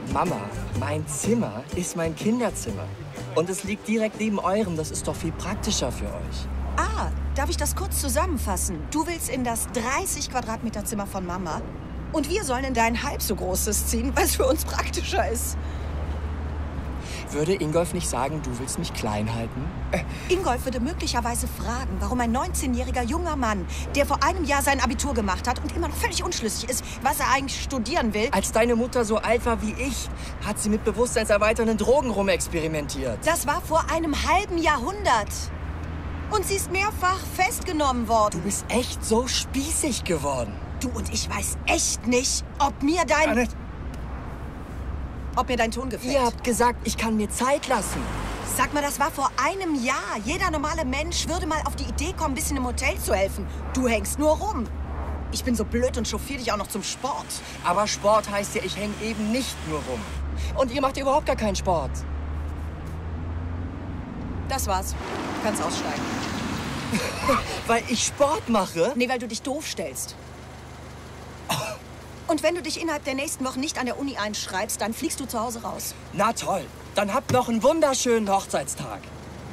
Mama, mein Zimmer ist mein Kinderzimmer. Und es liegt direkt neben eurem. Das ist doch viel praktischer für euch. Ah, darf ich das kurz zusammenfassen? Du willst in das 30 Quadratmeter Zimmer von Mama und wir sollen in dein halb so großes ziehen, weil es für uns praktischer ist. Würde Ingolf nicht sagen, du willst mich klein halten? Ingolf würde möglicherweise fragen, warum ein 19-jähriger junger Mann, der vor einem Jahr sein Abitur gemacht hat und immer noch völlig unschlüssig ist, was er eigentlich studieren will. Als deine Mutter so alt war wie ich, hat sie mit bewusstseinserweiternden Drogen rumexperimentiert. Das war vor einem halben Jahrhundert. Und sie ist mehrfach festgenommen worden. Du bist echt so spießig geworden. Du und ich weiß echt nicht, ob mir dein Ton gefällt. Ihr habt gesagt, ich kann mir Zeit lassen. Sag mal, das war vor einem Jahr. Jeder normale Mensch würde mal auf die Idee kommen, ein bisschen im Hotel zu helfen. Du hängst nur rum. Ich bin so blöd und chauffiere dich auch noch zum Sport. Aber Sport heißt ja, ich hänge eben nicht nur rum. Und ihr macht überhaupt gar keinen Sport. Das war's. Du kannst aussteigen. Weil ich Sport mache? Nee, weil du dich doof stellst. Und wenn du dich innerhalb der nächsten Wochen nicht an der Uni einschreibst, dann fliegst du zu Hause raus. Na toll. Dann habt noch einen wunderschönen Hochzeitstag.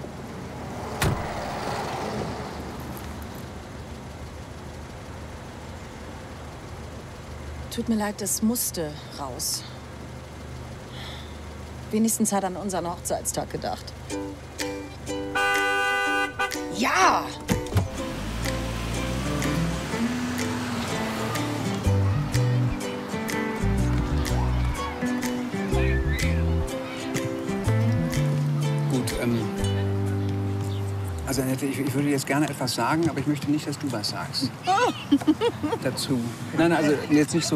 Tut mir leid, das musste raus. Wenigstens hat er an unseren Hochzeitstag gedacht. Ja! Gut, also Annette, ich würde jetzt gerne etwas sagen, aber ich möchte nicht, dass du was sagst. Dazu. Nein, also jetzt nicht so